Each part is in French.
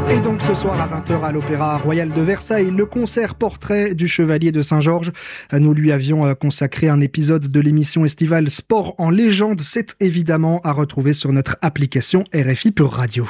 Et donc ce soir à 20h à l'Opéra Royal de Versailles, le concert portrait du Chevalier de Saint-Georges. Nous lui avions consacré un épisode de l'émission estivale Sport en légende. C'est évidemment à retrouver sur notre application RFI Pure Radio.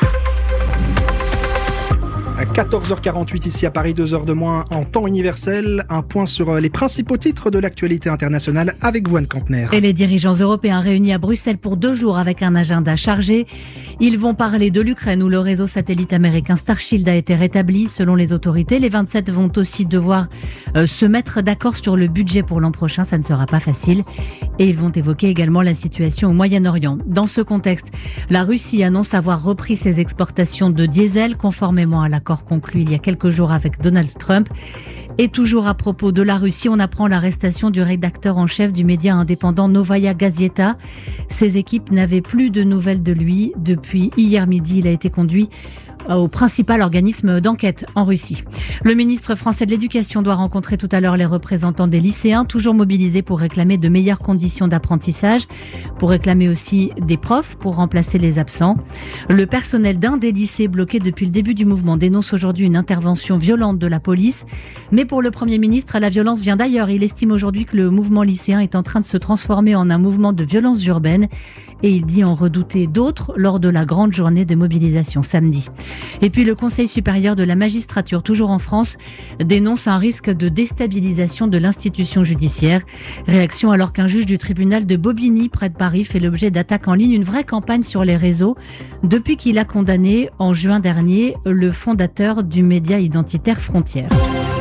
À 14h48 ici à Paris, 2 heures de moins en temps universel. Un point sur les principaux titres de l'actualité internationale avec vous, Anne Kantner. Et les dirigeants européens réunis à Bruxelles pour 2 jours avec un agenda chargé. Ils vont parler de l'Ukraine où le réseau satellite américain Starshield a été rétabli selon les autorités. Les 27 vont aussi devoir se mettre d'accord sur le budget pour l'an prochain. Ça ne sera pas facile. Et ils vont évoquer également la situation au Moyen-Orient. Dans ce contexte, la Russie annonce avoir repris ses exportations de diesel conformément à l'accord conclu il y a quelques jours avec Donald Trump. Et toujours à propos de la Russie, on apprend l'arrestation du rédacteur en chef du média indépendant Novaya Gazeta. Ses équipes n'avaient plus de nouvelles de lui. Depuis hier midi, il a été conduit au principal organisme d'enquête en Russie. Le ministre français de l'Éducation doit rencontrer tout à l'heure les représentants des lycéens, toujours mobilisés pour réclamer de meilleures conditions d'apprentissage, pour réclamer aussi des profs pour remplacer les absents. Le personnel d'un des lycées bloqué depuis le début du mouvement dénonce aujourd'hui une intervention violente de la police. Mais pour le Premier ministre, la violence vient d'ailleurs. Il estime aujourd'hui que le mouvement lycéen est en train de se transformer en un mouvement de violence urbaine et il dit en redouter d'autres lors de la grande journée de mobilisation samedi. Et puis le Conseil supérieur de la magistrature, toujours en France, dénonce un risque de déstabilisation de l'institution judiciaire. Réaction alors qu'un juge du tribunal de Bobigny, près de Paris, fait l'objet d'attaques en ligne, une vraie campagne sur les réseaux, depuis qu'il a condamné en juin dernier le fondateur du média identitaire Frontières.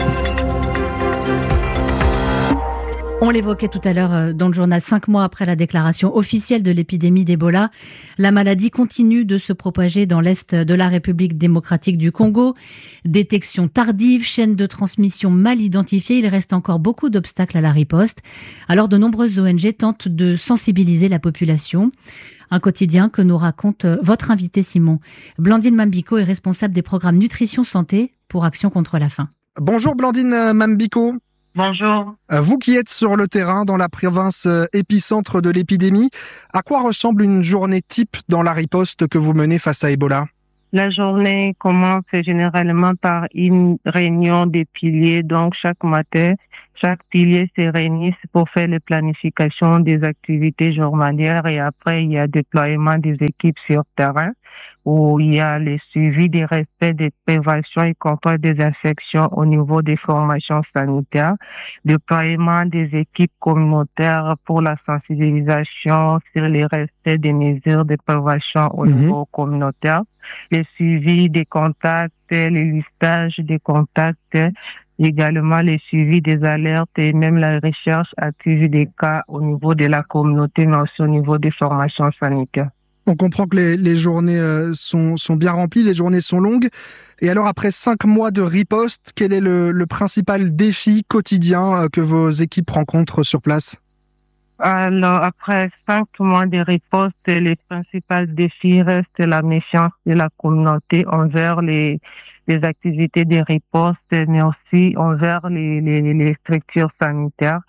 On l'évoquait tout à l'heure dans le journal, 5 mois après la déclaration officielle de l'épidémie d'Ebola, la maladie continue de se propager dans l'est de la République démocratique du Congo. Détection tardive, chaîne de transmission mal identifiée, il reste encore beaucoup d'obstacles à la riposte. Alors de nombreuses ONG tentent de sensibiliser la population. Un quotidien que nous raconte votre invité Simon. Blandine Mambiko est responsable des programmes Nutrition Santé pour Action contre la faim. Bonjour Blandine Mambiko. Bonjour. Vous qui êtes sur le terrain dans la province épicentre de l'épidémie, à quoi ressemble une journée type dans la riposte que vous menez face à Ebola ? La journée commence généralement par une réunion des piliers. Donc, chaque matin, chaque pilier se réunit pour faire la planification des activités journalières et après, il y a déploiement des équipes sur terrain où il y a le suivi des respects des préventions et contrôle des infections au niveau des formations sanitaires, déploiement des équipes communautaires pour la sensibilisation sur les respects des mesures de prévention au niveau communautaire, le suivi des contacts, le listage des contacts, également le suivi des alertes et même la recherche active des cas au niveau de la communauté, mais aussi au niveau des formations sanitaires. On comprend que les journées sont bien remplies, les journées sont longues. Et alors, après 5 mois de riposte, quel est le principal défi quotidien que vos équipes rencontrent sur place ? Alors, après 5 mois de riposte, les principaux défis restent la méfiance de la communauté envers les activités de riposte, mais aussi envers les structures sanitaires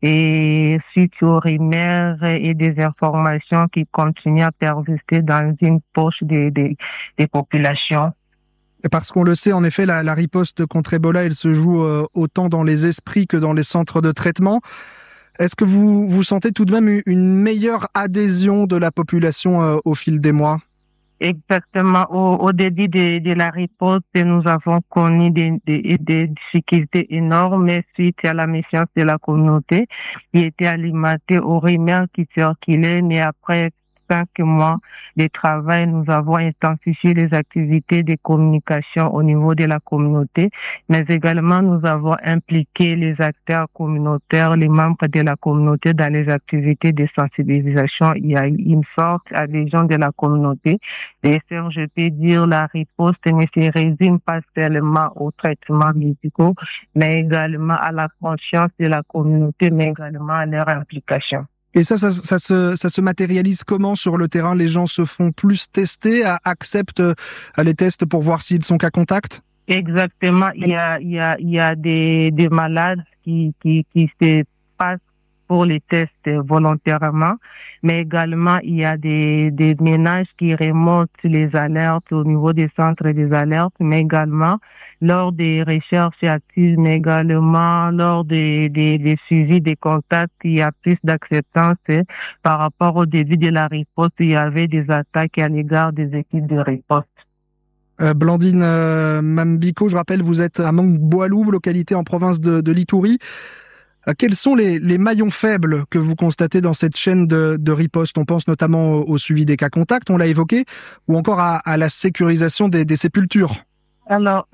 et suite aux rumeurs et des informations qui continuent à persister dans une poche des populations. Parce qu'on le sait, en effet, la riposte contre Ebola, elle se joue autant dans les esprits que dans les centres de traitement. Est-ce que vous sentez tout de même une meilleure adhésion de la population au fil des mois ? Exactement. Au début de la riposte, nous avons connu des difficultés énormes suite à la méfiance de la communauté qui était alimentée aux rumeurs qui circulaient, mais après 5 mois de travail, nous avons intensifié les activités de communication au niveau de la communauté, mais également nous avons impliqué les acteurs communautaires, les membres de la communauté dans les activités de sensibilisation. Il y a une forte adhésion de la communauté. Et ça, je peux dire, la riposte ne se résume pas seulement aux traitements médicaux, mais également à la conscience de la communauté, mais également à leur implication. Et ça se matérialise comment sur le terrain ? Les gens se font plus tester, acceptent les tests pour voir s'ils sont cas contact ? Exactement. Il y a des malades qui se passent pour les tests volontairement, mais également il y a des ménages qui remontent les alertes au niveau des centres des alertes, mais également lors des recherches actives, mais également lors des suivis des contacts, il y a plus d'acceptance par rapport au début de la riposte, il y avait des attaques à l'égard des équipes de riposte. Blandine Mambiko, je rappelle, vous êtes à Mangboalou, localité en province de l'Ituri. Quels sont les maillons faibles que vous constatez dans cette chaîne de riposte? On pense notamment au suivi des cas contacts, on l'a évoqué, ou encore à la sécurisation des sépultures. Alors,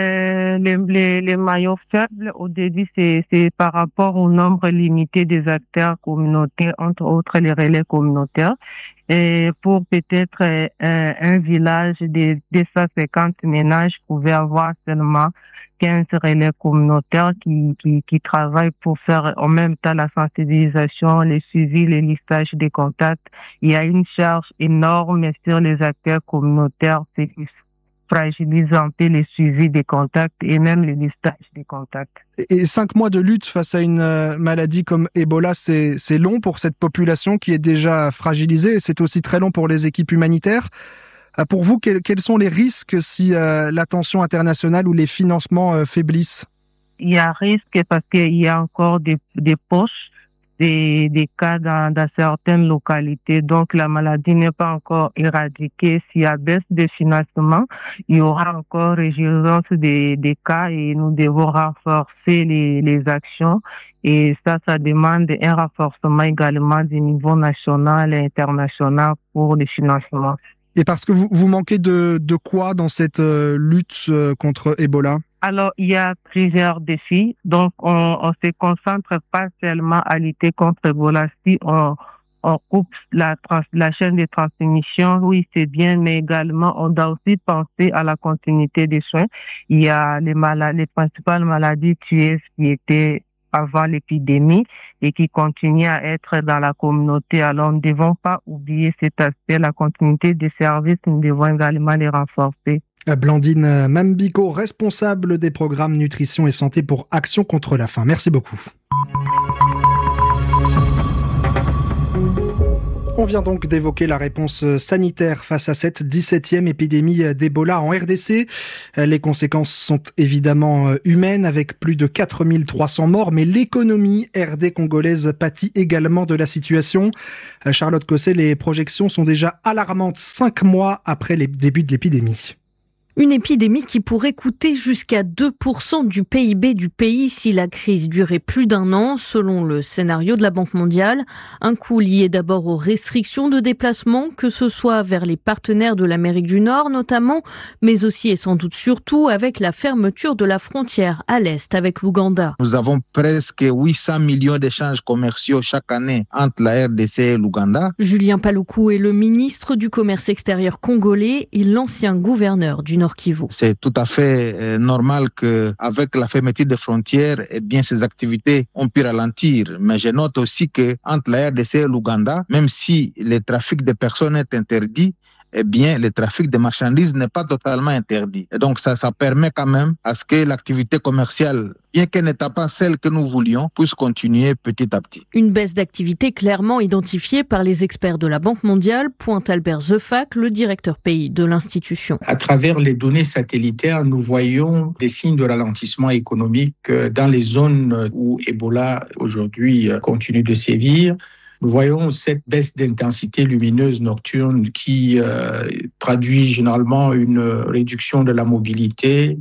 les maillons faibles, au début, c'est par rapport au nombre limité des acteurs communautaires, entre autres les relais communautaires. Et pour peut-être un village de 250 ménages pouvait avoir seulement 15 relais communautaires qui travaillent pour faire en même temps la sensibilisation, les suivis, les listages des contacts. Il y a une charge énorme sur les acteurs communautaires, c'est qui fragilise un peu les suivis des contacts et même le listage des contacts. Et 5 mois de lutte face à une maladie comme Ebola, c'est long pour cette population qui est déjà fragilisée, et c'est aussi très long pour les équipes humanitaires. Pour vous, quels sont les risques si l'attention internationale ou les financements faiblissent? Il y a risque parce qu'il y a encore des poches, des cas dans certaines localités. Donc, la maladie n'est pas encore éradiquée. S'il y a baisse de financement, il y aura encore résurgence des cas et nous devons renforcer les actions. Et ça demande un renforcement également du niveau national et international pour les financements. Et parce que vous manquez de quoi dans cette lutte contre Ebola? Alors, il y a plusieurs défis. Donc, on se concentre pas seulement à lutter contre Ebola. Si on coupe la chaîne de transmission, oui, c'est bien, mais également, on doit aussi penser à la continuité des soins. Il y a les principales maladies tueuses qui étaient avant l'épidémie et qui continuent à être dans la communauté. Alors, nous ne devons pas oublier cet aspect, la continuité des services, nous devons également les renforcer. Blandine Mambiko, responsable des programmes nutrition et santé pour Action contre la faim. Merci beaucoup. On vient donc d'évoquer la réponse sanitaire face à cette 17e épidémie d'Ebola en RDC. Les conséquences sont évidemment humaines avec plus de 4300 morts, mais l'économie RD congolaise pâtit également de la situation. Charlotte Cosset, les projections sont déjà alarmantes 5 mois après les débuts de l'épidémie. Une épidémie qui pourrait coûter jusqu'à 2% du PIB du pays si la crise durait plus d'un an, selon le scénario de la Banque mondiale. Un coût lié d'abord aux restrictions de déplacement, que ce soit vers les partenaires de l'Amérique du Nord notamment, mais aussi et sans doute surtout avec la fermeture de la frontière à l'Est avec l'Ouganda. Nous avons presque 800 millions d'échanges commerciaux chaque année entre la RDC et l'Ouganda. Julien Paluku est le ministre du Commerce extérieur congolais et l'ancien gouverneur du Nord Kivu. C'est tout à fait normal qu'avec la fermeture des frontières, ces activités ont pu ralentir. Mais je note aussi qu'entre la RDC et l'Ouganda, même si le trafic de personnes est interdit, le trafic de marchandises n'est pas totalement interdit. Et donc ça permet quand même à ce que l'activité commerciale, bien qu'elle n'était pas celle que nous voulions, puisse continuer petit à petit. Une baisse d'activité clairement identifiée par les experts de la Banque mondiale, pointe Albert Zefac, le directeur pays de l'institution. À travers les données satellitaires, nous voyons des signes de ralentissement économique dans les zones où Ebola aujourd'hui continue de sévir. Nous voyons cette baisse d'intensité lumineuse nocturne qui traduit généralement une réduction de la mobilité,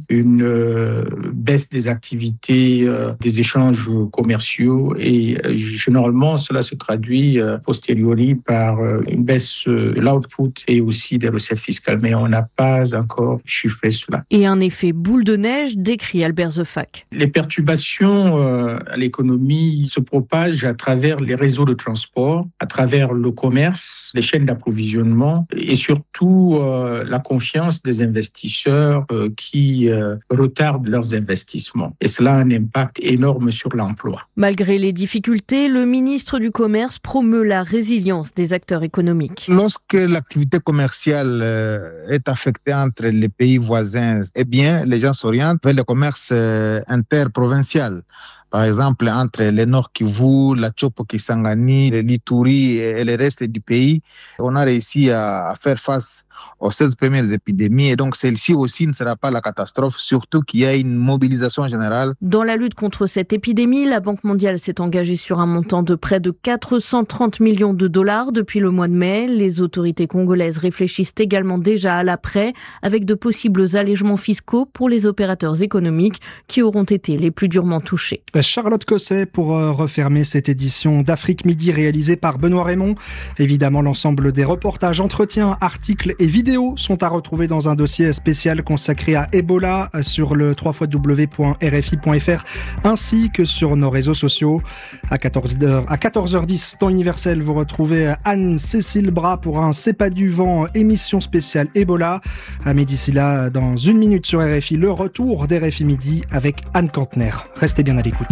une baisse des activités, des échanges commerciaux et généralement cela se traduit posteriori par une baisse de l'output et aussi des recettes fiscales. Mais on n'a pas encore chiffré cela. Et un effet boule de neige, décrit Albert Zefac. Les perturbations à l'économie se propagent à travers les réseaux de transport, à travers le commerce, les chaînes d'approvisionnement et surtout la confiance des investisseurs qui retardent leurs investissements. Et cela a un impact énorme sur l'emploi. Malgré les difficultés, le ministre du Commerce promeut la résilience des acteurs économiques. Lorsque l'activité commerciale est affectée entre les pays voisins, les gens s'orientent vers le commerce interprovincial. Par exemple, entre le Nord Kivu, la Chopo Kisangani, le Lituri et le reste du pays, on a réussi à faire face aux 16 premières épidémies. Et donc, celle-ci aussi ne sera pas la catastrophe, surtout qu'il y a une mobilisation générale. Dans la lutte contre cette épidémie, la Banque mondiale s'est engagée sur un montant de près de 430 millions de dollars depuis le mois de mai. Les autorités congolaises réfléchissent également déjà à l'après, avec de possibles allègements fiscaux pour les opérateurs économiques qui auront été les plus durement touchés. Charlotte Cosset pour refermer cette édition d'Afrique Midi réalisée par Benoît Raymond. Évidemment, l'ensemble des reportages, entretiens, articles et vidéos sont à retrouver dans un dossier spécial consacré à Ebola sur le www.rfi.fr ainsi que sur nos réseaux sociaux. À 14h10, temps universel, vous retrouvez Anne-Cécile Bras pour un C'est pas du vent, émission spéciale Ebola. Mais d'ici là, dans 1 minute sur RFI, le retour d'RFI Midi avec Anne Kantner. Restez bien à l'écoute.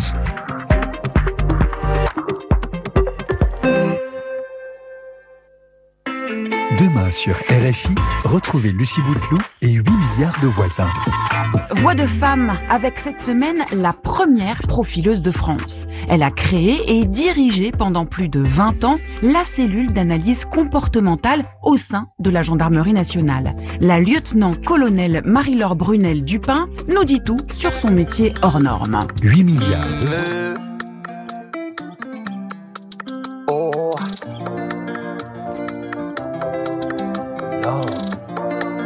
Demain sur RFI, retrouvez Lucie Bouteloup et 8 milliards de voisins. Voix de femme, avec cette semaine la première profileuse de France. Elle a créé et dirigé pendant plus de 20 ans la cellule d'analyse comportementale au sein de la gendarmerie nationale. La lieutenant-colonel Marie-Laure Brunel-Dupin nous dit tout sur son métier hors norme. 8 milliards.